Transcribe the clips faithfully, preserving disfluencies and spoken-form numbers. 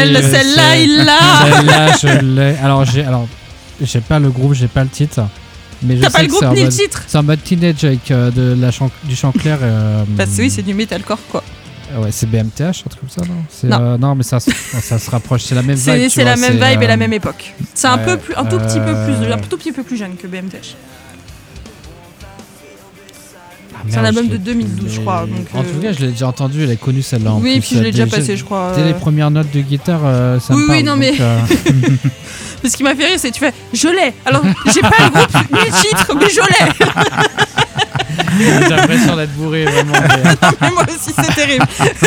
elle, je celle-là, sais. il l'a. Celle-là, je l'ai. Alors, j'ai, alors, j'ai pas le groupe, j'ai pas le titre. Mais je T'as sais pas le que groupe c'est en ni le mode- titre. C'est en mode teenage avec euh, de la chan- du chant clair. Euh, Bah oui, c'est du metalcore quoi. Ouais, c'est B M T H, un truc comme ça, non c'est, Non. euh, non, mais ça, se- ça se rapproche. C'est la même vibe. C'est, tu c'est vois, la même c'est, vibe et la euh, même époque. C'est un ouais, peu plus, un tout petit peu plus, euh, un tout petit peu plus jeune que B M T H. Ah, C'est un merde, album je de l'ai- deux mille douze, je crois, l'ai- donc, En euh, tout cas, je l'ai déjà entendu, elle est connue celle-là. en Oui, plus, puis je l'ai euh, déjà dès- passé, je crois. Dès les premières notes de guitare, euh, ça Oui, me oui, parle. non, mais- donc, euh, Mais ce qui m'a fait rire, c'est que tu fais, je l'ai. Alors, j'ai pas le groupe ni le titre, mais je l'ai. J'ai l'impression d'être bourré, vraiment. mais- Mais moi aussi, c'est terrible.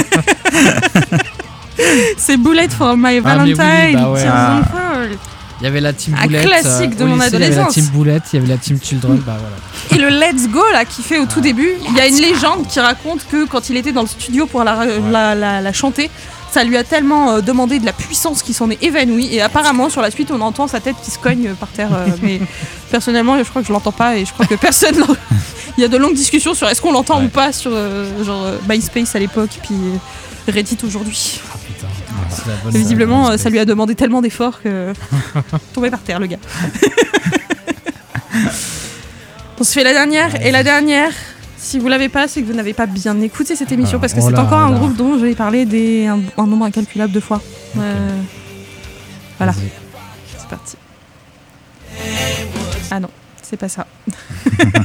C'est Bullet for My Ah, mais oui, Valentine. bah ouais. Tears Ah. on Fire. Il y avait la team Un Boulette. classique de euh, au mon lycée, Il y avait la adolescence. team Boulette, il y avait la team Children, bah voilà. Et le Let's Go là qui fait au tout début, il y a une légende qui raconte que quand il était dans le studio pour la, la, la, la chanter, ça lui a tellement euh, demandé de la puissance qu'il s'en est évanoui. Et apparemment sur la suite on entend sa tête qui se cogne par terre. euh, mais personnellement je crois que je l'entends pas et je crois que personne. l'en- Il y a de longues discussions sur est-ce qu'on l'entend Ouais. ou pas sur euh, genre euh, MySpace à l'époque puis euh, Reddit aujourd'hui. Ah putain, ah, c'est la bonne- Et visiblement euh, euh, ça lui a demandé tellement d'efforts que tombé par terre le gars. On se fait la dernière et la dernière. Si vous l'avez pas, c'est que vous n'avez pas bien écouté cette émission Ah, parce que oh c'est là, encore oh un là. groupe dont j'ai parlé des, un, un nombre incalculable de fois. Ok. Euh, voilà, Vas-y. c'est parti. Ah non, c'est pas ça.